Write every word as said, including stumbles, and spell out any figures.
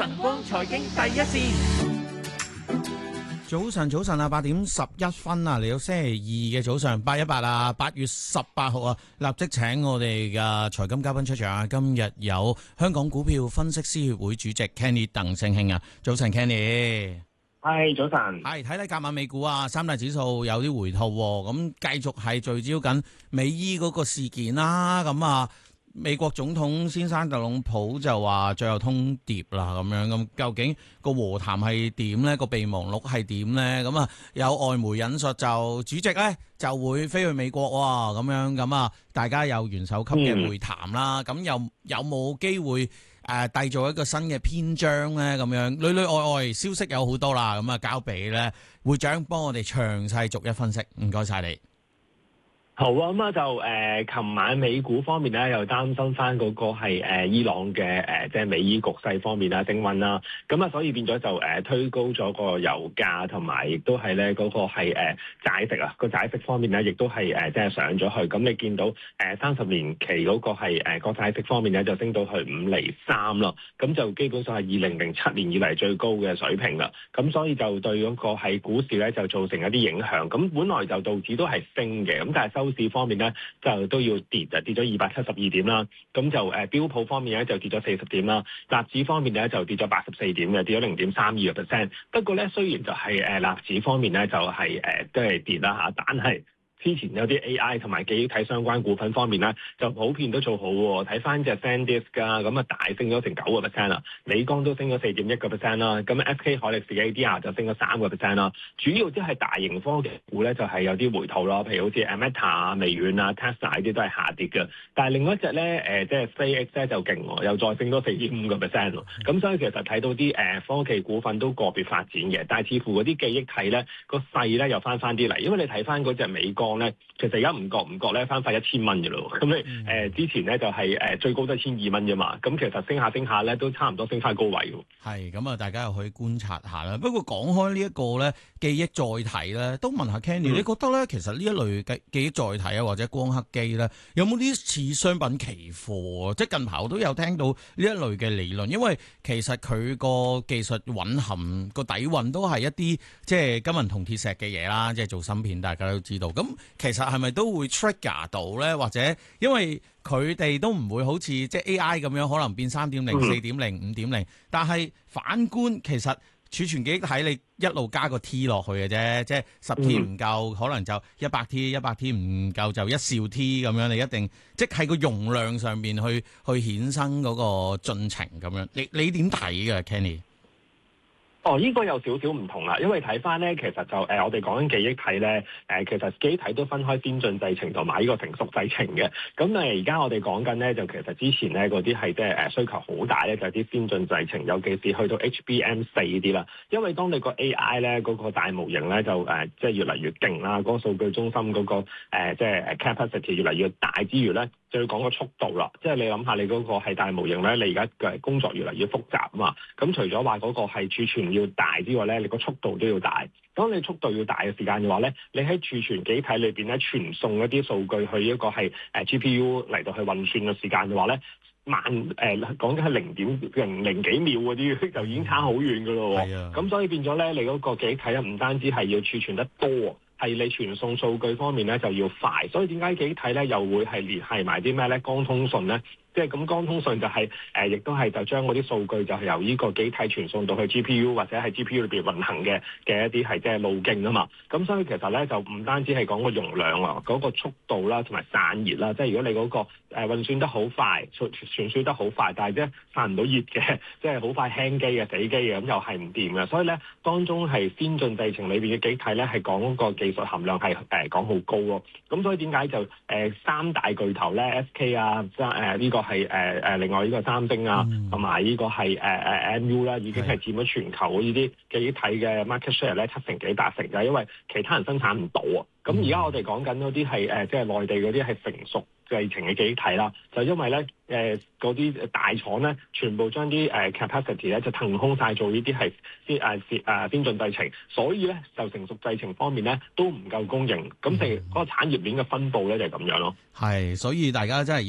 晨光財經第一線。早晨，早晨啊，八點十一分啊，嚟到星期二嘅早上，八一八啊，八月十八號啊，立即請我哋嘅財金嘉賓出場啊！今日有香港股票分析師協會主席 Kenny 鄧勝興啊，早晨 Kenny。 係早晨， 係睇睇隔晚美股啊，三大指數有啲回吐，咁繼續係聚焦緊美伊嗰個事件啦，咁啊。美國總統先生特朗普就話最後通牒啦，咁樣咁究竟個和談係點呢？個備忘錄係點呢？咁啊有外媒引述就主席呢就會飛去美國喎，咁樣咁啊大家有元首級嘅會談啦，咁、嗯、又有冇機會誒締造一個新嘅篇章呢？咁樣裏裏外外消息有好多啦，咁啊交俾呢會長幫我哋詳細逐一分析，唔該晒你。 好啊，咁啊就誒，琴、呃、晚美股方面咧，又擔心翻嗰個係、呃、伊朗嘅誒、呃，即係美伊局勢方面啦，升溫啦，咁啊，所以變咗就誒、呃、推高咗個油價，同埋亦都係咧嗰個係誒債息啊，個債息方面咧，亦都係誒即係上咗去。咁你見到誒三十年期嗰個係誒個債息方面咧，就升到去五厘三啦，咁就基本上係二零零七年以嚟最高嘅水平啦。咁所以就對嗰個係股市咧，就造成一啲影響。咁本來就道指都係升嘅，咁但係收市方面咧就都要跌啊，跌咗二百七十二點啦。咁就誒、呃、標普方面咧就跌咗四十點啦，納指方面咧就跌咗八十四點嘅，跌咗零點三二個 percent。不過咧雖然就係誒納指方面咧就係、是、誒、呃、都係跌啦嚇，但係之前有啲 A I 同埋記憶體相關股份方面咧，就普遍都做好喎。睇翻隻 SanDisk 㗎，咁啊大升咗成九個 percent 啦。美光都升咗四點一個 percent 啦。咁 S K 海力士 A D R 就升咗三個 percent 啦。主要即係大型科技股咧，就係有啲回吐咯。譬如好似 Meta 啊、微軟啊、Tesla 呢啲都係下跌嘅。但係另外一隻咧，誒即係 SpaceX 咧就勁喎，又再升多四點五個 percent 咯。咁所以其實睇到啲誒科技股份都個別發展嘅，但係似乎嗰啲記憶體咧個勢咧又翻翻啲嚟，因為你睇翻嗰隻美光咧，其實而家唔覺唔覺咧翻翻一千蚊嘅咯。咁你誒、呃、之前咧就係、是、誒、呃、最高都係千二蚊啫嘛。咁其實升下升下咧都差唔多升翻高位嘅。係咁啊，大家又可以觀察下啦。不過講開呢一個咧記憶載體咧，都問下 Kenny，、嗯、你覺得咧其實呢一類嘅記憶載體啊或者光刻機咧，有冇啲似商品期貨？即係近排我都有聽到呢一類嘅理論，因為其實佢個技術蘊含個底蘊都係一啲即係金銀銅鐵石嘅嘢啦，即係做芯片，大家都知道。咁其實係咪都會 trigger 到咧？或者因為佢哋都唔會好似即係 A I 咁樣，可能變三點零、四點零、五點零，但係反觀其實儲存記憶體你一路加個 T 落去嘅啫，即係十 T 唔夠，可能就一百 T， 一百 T 唔夠就一兆 T 咁樣，你一定即係個容量上面去去衍生嗰個進程咁樣。你你點睇嘅 Kenny？ 哦，呢、這個有少少唔同啦，因為睇翻咧，其實就誒、呃，我哋講緊記憶體咧，誒、呃，其實記憶體都分開先進製程同埋呢個成熟製程嘅。咁誒，而家我哋講緊咧，就其實之前咧嗰啲係即係誒需求好大咧，就係、是、啲先進製程，尤其是去到 H B M 四啲啦。因為當你個 A I 咧嗰、那個大模型咧就誒、呃、即係越嚟越勁啦，嗰、那個數據中心嗰、那個、呃、即係 capacity 越嚟越大之餘咧，就要講個速度啦。即係你諗下，你嗰個係大模型咧，你而家嘅工作越嚟越複雜啊嘛。咁除咗話嗰個係儲存要大之外咧，你個速度都要大。當你速度要大嘅時間嘅話咧，你喺儲存記憶體裏邊咧傳送一啲數據去一個係誒 G P U 嚟到去運算嘅時間嘅話咧，慢誒講緊係零點零零幾秒嗰啲就已經差好遠噶咯喎。咁所以變咗咧，你嗰個記憶體咧唔單止係要儲存得多，係你傳送數據方面咧就要快。所以點解記憶體咧又會係連繫埋啲咩咧？光通訊咧？即係咁，光通訊就係、是、誒，亦、呃、都係就將嗰啲數據就係由呢個記憶體傳送到去 G P U 或者係 G P U 裏邊運行嘅嘅一啲係即係路徑啊嘛。咁所以其實咧就唔單止係講個容量啊，嗰、那個速度啦，同埋散熱啦。即係如果你嗰、那個誒、呃、運算得好快，傳傳輸得好快，但係咧散唔到熱嘅，即係好快輕機嘅死機嘅，咁又係唔掂嘅。所以咧，當中係先進製程裏邊嘅記憶體咧，係講個技術含量係誒講好高咯。咁所以點解就誒、呃、三大巨頭咧 S K 啊，誒、呃、呢、這個。係誒誒，另外呢個三星啊，同埋呢個係誒誒 M U 啦，已經係佔咗全球呢啲記憶體嘅 market share 咧七成幾八成，就係因為其他人生產唔到啊。咁而家我哋講緊嗰啲係誒，即係內地嗰啲係成熟製程嘅記憶體啦，就因為咧誒嗰啲大廠咧，全部將啲誒 capacity 咧就騰空晒做呢啲係先誒先誒先進製程，所以咧就成熟製程方面咧都唔夠供應，咁成嗰個產業鏈嘅分佈咧就係咁樣咯。 係，所以大家真係。